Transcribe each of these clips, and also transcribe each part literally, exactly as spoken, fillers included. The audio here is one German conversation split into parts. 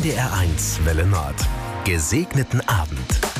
D R eins Welle Nord. Gesegneten Abend.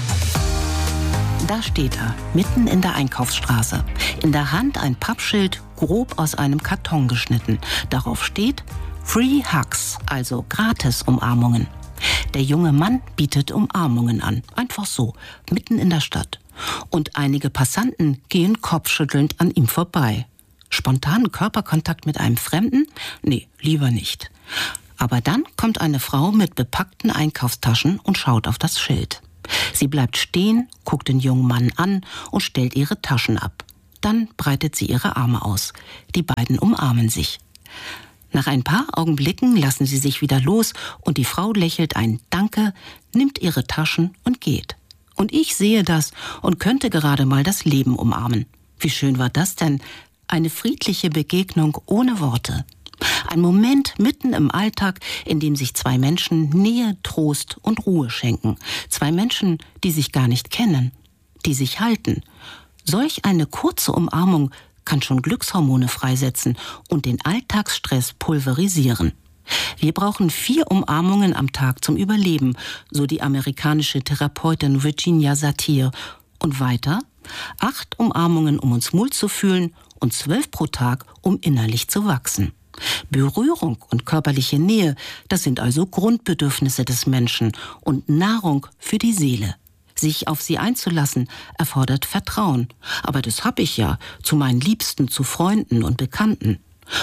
Da steht er, mitten in der Einkaufsstraße. In der Hand ein Pappschild, grob aus einem Karton geschnitten. Darauf steht Free Hugs, also Gratis-Umarmungen. Der junge Mann bietet Umarmungen an. Einfach so, mitten in der Stadt. Und einige Passanten gehen kopfschüttelnd an ihm vorbei. Spontanen Körperkontakt mit einem Fremden? Nee, lieber nicht. Aber dann kommt eine Frau mit bepackten Einkaufstaschen und schaut auf das Schild. Sie bleibt stehen, guckt den jungen Mann an und stellt ihre Taschen ab. Dann breitet sie ihre Arme aus. Die beiden umarmen sich. Nach ein paar Augenblicken lassen sie sich wieder los und die Frau lächelt ein Danke, nimmt ihre Taschen und geht. Und ich sehe das und könnte gerade mal das Leben umarmen. Wie schön war das denn? Eine friedliche Begegnung ohne Worte. Ein Moment mitten im Alltag, in dem sich zwei Menschen Nähe, Trost und Ruhe schenken. Zwei Menschen, die sich gar nicht kennen, die sich halten. Solch eine kurze Umarmung kann schon Glückshormone freisetzen und den Alltagsstress pulverisieren. Wir brauchen vier Umarmungen am Tag zum Überleben, so die amerikanische Therapeutin Virginia Satir. Und weiter? Acht Umarmungen, um uns wohl zu fühlen und zwölf pro Tag, um innerlich zu wachsen. Berührung und körperliche Nähe, das sind also Grundbedürfnisse des Menschen und Nahrung für die Seele. Sich auf sie einzulassen, erfordert Vertrauen. Aber das habe ich ja zu meinen Liebsten, zu Freunden und Bekannten.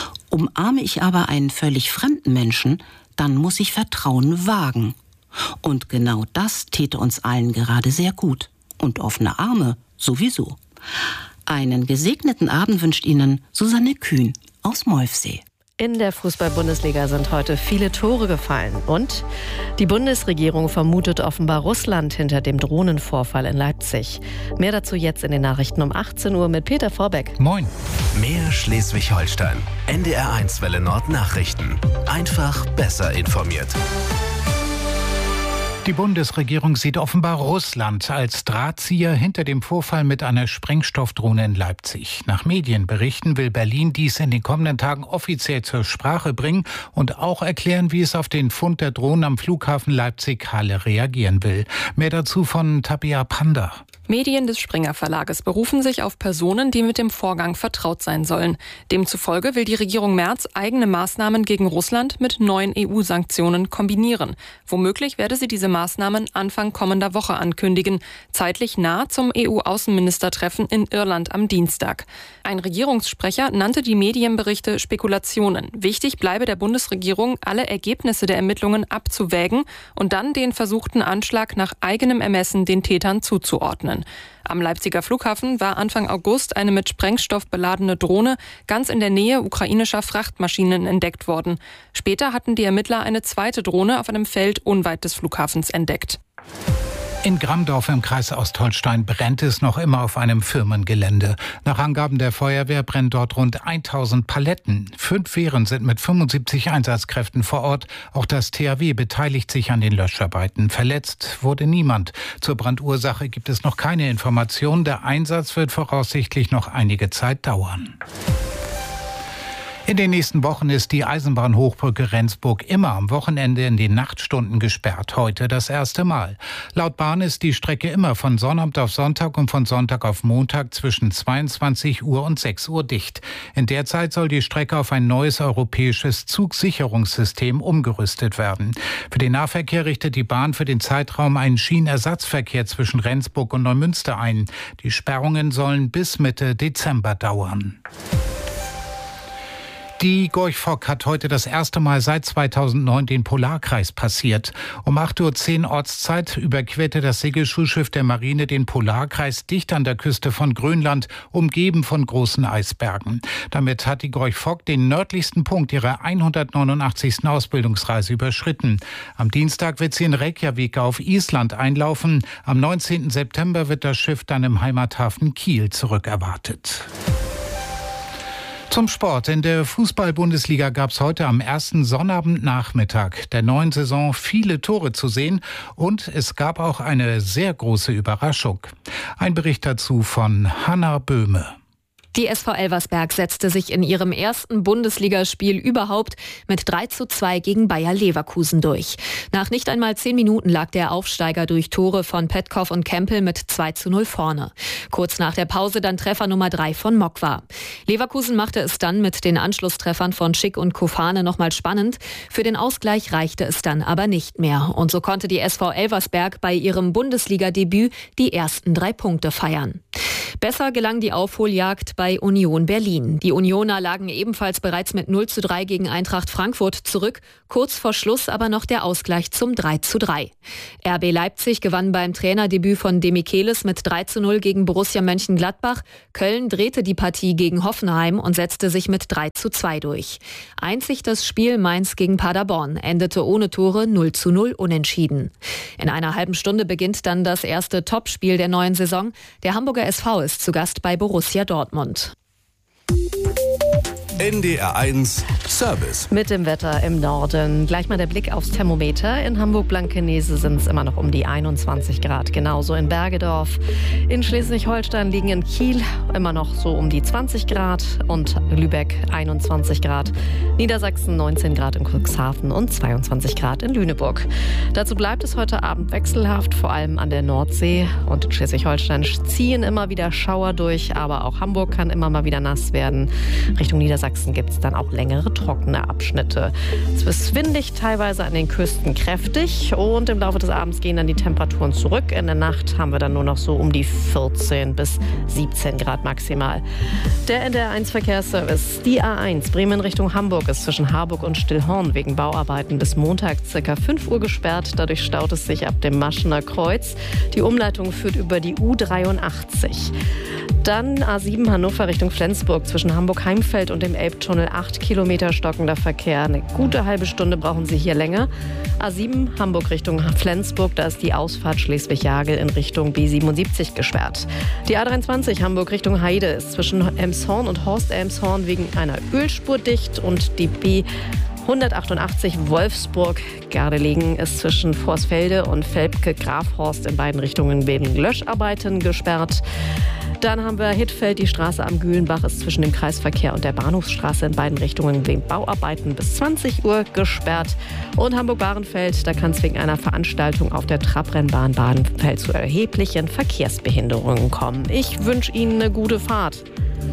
Umarme ich aber einen völlig fremden Menschen, dann muss ich Vertrauen wagen. Und genau das täte uns allen gerade sehr gut. Und offene Arme sowieso. Einen gesegneten Abend wünscht Ihnen Susanne Kühn aus Molfsee. In der Fußball-Bundesliga sind heute viele Tore gefallen. Und die Bundesregierung vermutet offenbar Russland hinter dem Drohnenvorfall in Leipzig. Mehr dazu jetzt in den Nachrichten um achtzehn Uhr mit Peter Vorbeck. Moin. Mehr Schleswig-Holstein. N D R eins Welle Nord Nachrichten. Einfach besser informiert. Die Bundesregierung sieht offenbar Russland als Drahtzieher hinter dem Vorfall mit einer Sprengstoffdrohne in Leipzig. Nach Medienberichten will Berlin dies in den kommenden Tagen offiziell zur Sprache bringen und auch erklären, wie es auf den Fund der Drohnen am Flughafen Leipzig-Halle reagieren will. Mehr dazu von Tabea Panda. Medien des Springer Verlages berufen sich auf Personen, die mit dem Vorgang vertraut sein sollen. Demzufolge will die Regierung Merz eigene Maßnahmen gegen Russland mit neuen E U-Sanktionen kombinieren. Womöglich werde sie diese Maßnahmen Anfang kommender Woche ankündigen, zeitlich nah zum E U-Außenministertreffen in Irland am Dienstag. Ein Regierungssprecher nannte die Medienberichte Spekulationen. Wichtig bleibe der Bundesregierung, alle Ergebnisse der Ermittlungen abzuwägen und dann den versuchten Anschlag nach eigenem Ermessen den Tätern zuzuordnen. Am Leipziger Flughafen war Anfang August eine mit Sprengstoff beladene Drohne ganz in der Nähe ukrainischer Frachtmaschinen entdeckt worden. Später hatten die Ermittler eine zweite Drohne auf einem Feld unweit des Flughafens entdeckt. In Grammdorf im Kreis Ostholstein brennt es noch immer auf einem Firmengelände. Nach Angaben der Feuerwehr brennen dort rund tausend Paletten. Fünf Wehren sind mit fünfundsiebzig Einsatzkräften vor Ort. Auch das T H W beteiligt sich an den Löscharbeiten. Verletzt wurde niemand. Zur Brandursache gibt es noch keine Informationen. Der Einsatz wird voraussichtlich noch einige Zeit dauern. In den nächsten Wochen ist die Eisenbahnhochbrücke Rendsburg immer am Wochenende in den Nachtstunden gesperrt. Heute das erste Mal. Laut Bahn ist die Strecke immer von Sonnabend auf Sonntag und von Sonntag auf Montag zwischen zweiundzwanzig Uhr und sechs Uhr dicht. In der Zeit soll die Strecke auf ein neues europäisches Zugsicherungssystem umgerüstet werden. Für den Nahverkehr richtet die Bahn für den Zeitraum einen Schienenersatzverkehr zwischen Rendsburg und Neumünster ein. Die Sperrungen sollen bis Mitte Dezember dauern. Die Gorch Fock hat heute das erste Mal seit zweitausendneun den Polarkreis passiert. Um acht Uhr zehn Ortszeit überquerte das Segelschulschiff der Marine den Polarkreis dicht an der Küste von Grönland, umgeben von großen Eisbergen. Damit hat die Gorch Fock den nördlichsten Punkt ihrer hundertneunundachtzigsten Ausbildungsreise überschritten. Am Dienstag wird sie in Reykjavik auf Island einlaufen. Am neunzehnten September wird das Schiff dann im Heimathafen Kiel zurückerwartet. Zum Sport. In der Fußball-Bundesliga gab es heute am ersten Sonnabendnachmittag der neuen Saison viele Tore zu sehen und es gab auch eine sehr große Überraschung. Ein Bericht dazu von Hanna Böhme. Die S V Elversberg setzte sich in ihrem ersten Bundesligaspiel überhaupt mit drei zu zwei gegen Bayer Leverkusen durch. Nach nicht einmal zehn Minuten lag der Aufsteiger durch Tore von Petkov und Kempel mit zwei zu null vorne. Kurz nach der Pause dann Treffer Nummer drei von Mokwa. Leverkusen machte es dann mit den Anschlusstreffern von Schick und Kofane nochmal spannend. Für den Ausgleich reichte es dann aber nicht mehr. Und so konnte die S V Elversberg bei ihrem Bundesliga-Debüt die ersten drei Punkte feiern. Besser gelang die Aufholjagd bei Union Berlin. Die Unioner lagen ebenfalls bereits mit null zu drei gegen Eintracht Frankfurt zurück. Kurz vor Schluss aber noch der Ausgleich zum drei zu drei. R B Leipzig gewann beim Trainerdebüt von Demichelis mit drei zu null gegen Borussia Mönchengladbach. Köln drehte die Partie gegen Hoffenheim und setzte sich mit drei zu zwei durch. Einzig das Spiel Mainz gegen Paderborn endete ohne Tore null zu null unentschieden. In einer halben Stunde beginnt dann das erste Topspiel der neuen Saison. Der Hamburger S V ist zu Gast bei Borussia Dortmund. N D R eins Service. Mit dem Wetter im Norden. Gleich mal der Blick aufs Thermometer. In Hamburg-Blankenese sind es immer noch um die einundzwanzig Grad. Genauso in Bergedorf. In Schleswig-Holstein liegen in Kiel immer noch so um die zwanzig Grad und Lübeck einundzwanzig Grad. Niedersachsen neunzehn Grad in Cuxhaven und zweiundzwanzig Grad in Lüneburg. Dazu bleibt es heute Abend wechselhaft, vor allem an der Nordsee. Und in Schleswig-Holstein ziehen immer wieder Schauer durch, aber auch Hamburg kann immer mal wieder nass werden. Richtung Niedersachsen gibt es dann auch längere trockene Abschnitte. Es ist windig, teilweise an den Küsten kräftig und im Laufe des Abends gehen dann die Temperaturen zurück. In der Nacht haben wir dann nur noch so um die vierzehn bis siebzehn Grad maximal. Der N D R eins Verkehrsservice. Die A eins Bremen Richtung Hamburg ist zwischen Harburg und Stillhorn wegen Bauarbeiten bis Montag ca. fünf Uhr gesperrt. Dadurch staut es sich ab dem Maschener Kreuz. Die Umleitung führt über die U dreiundachtzig. Dann A sieben Hannover Richtung Flensburg zwischen Hamburg-Heimfeld und dem Elbtunnel acht Kilometer stockender Verkehr. Eine gute halbe Stunde brauchen Sie hier länger. A sieben Hamburg Richtung Flensburg, da ist die Ausfahrt Schleswig-Jagel in Richtung B siebenundsiebzig gesperrt. Die A dreiundzwanzig Hamburg Richtung Heide ist zwischen Elmshorn und Horst-Elmshorn wegen einer Ölspur dicht und die B hundertachtundachtzig Wolfsburg-Gardelegen ist zwischen Vorsfelde und Velpke-Grafhorst in beiden Richtungen wegen Löscharbeiten gesperrt. Dann haben wir Hittfeld, die Straße am Gülenbach ist zwischen dem Kreisverkehr und der Bahnhofsstraße in beiden Richtungen wegen Bauarbeiten bis zwanzig Uhr gesperrt. Und Hamburg-Bahrenfeld, da kann es wegen einer Veranstaltung auf der Trabrennbahn Bahrenfeld zu erheblichen Verkehrsbehinderungen kommen. Ich wünsche Ihnen eine gute Fahrt.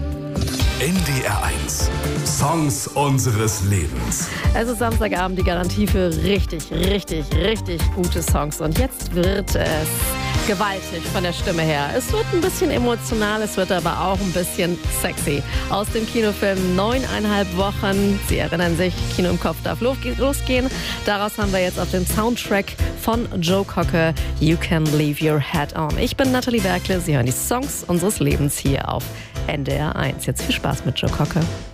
N D R eins. Songs unseres Lebens. Es ist Samstagabend, die Garantie für richtig, richtig, richtig gute Songs. Und jetzt wird es gewaltig von der Stimme her. Es wird ein bisschen emotional, es wird aber auch ein bisschen sexy. Aus dem Kinofilm Neuneinhalb Wochen. Sie erinnern sich, Kino im Kopf darf losgehen. Daraus haben wir jetzt auf dem Soundtrack von Joe Cocker You Can Leave Your Head On. Ich bin Nathalie Berkle, Sie hören die Songs unseres Lebens hier auf N D R eins. Jetzt viel Spaß mit Joe Cocker.